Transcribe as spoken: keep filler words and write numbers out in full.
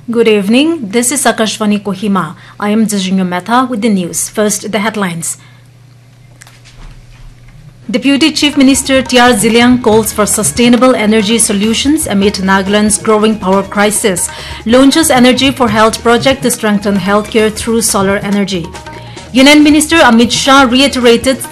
Good evening. This is Akashvani Kohima. I am Jijinyo Mehta with the news. First, the headlines. Deputy Chief Minister T R Ziliang calls for sustainable energy solutions amid Nagaland's growing power crisis. Launches Energy for Health project to strengthen healthcare through solar energy. Union Minister Amit Shah reiterated